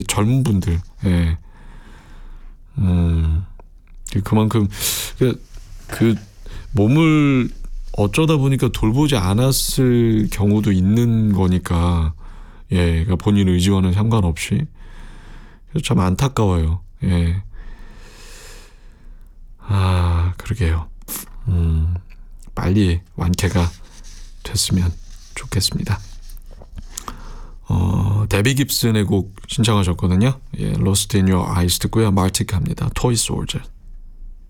젊은 분들, 예. 그만큼 그 몸을 어쩌다 보니까 돌보지 않았을 경우도 있는 거니까, 예, 그러니까 본인 의지와는 상관없이. 그래서 참 안타까워요. 예. 그러게요. 빨리 완쾌가 됐으면 좋겠습니다. 데비 깁슨의 곡 신청하셨거든요. 예, Lost in Your Eyes 듣고요. 마르티카 합니다. Toy Soldier.